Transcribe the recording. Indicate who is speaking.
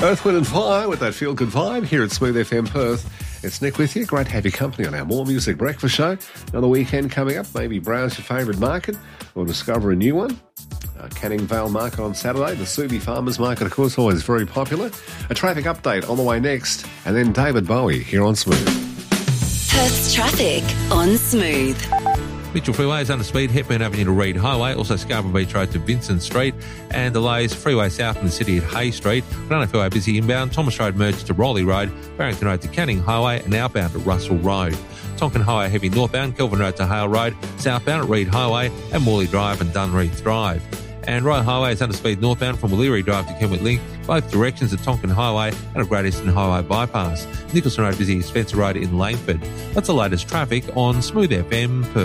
Speaker 1: Earth, Wind and Fire with that feel-good vibe here at Smooth FM Perth. It's Nick with you. Great to have your company on our More Music Breakfast show. Another weekend coming up. Maybe browse your favourite market or discover a new one. Canning Vale Market on Saturday. The Subi Farmers Market, of course, always very popular. A traffic update on the way next. And then David Bowie here on Smooth.
Speaker 2: Perth's traffic on Smooth.
Speaker 3: Mitchell Freeway is under speed, Hepburn Avenue to Reed Highway, also Scarborough Beach Road to Vincent Street, and delays Freeway South in the city at Hay Street, Banana Freeway busy inbound, Thomas Road merged to Rowley Road, Barrington Road to Canning Highway, and outbound to Russell Road. Tonkin Highway heavy northbound, Kelvin Road to Hale Road, southbound at Reed Highway, and Morley Drive and Dunreath Drive. And Royal Highway is under speed northbound from O'Leary Drive to Kenwood Link, both directions at Tonkin Highway and a Great Eastern Highway bypass. Nicholson Road busy Spencer Road in Langford. That's the latest traffic on Smooth FM Perth.